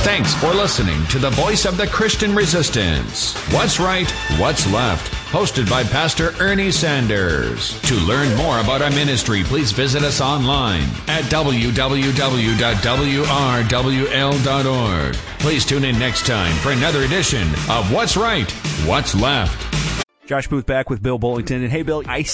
Thanks for listening to the voice of the Christian resistance. What's Right, What's Left? Hosted by Pastor Ernie Sanders. To learn more about our ministry, please visit us online at www.wrwl.org. Please tune in next time for another edition of What's Right, What's Left. Josh Booth back with Bill Bullington. And hey, Bill, I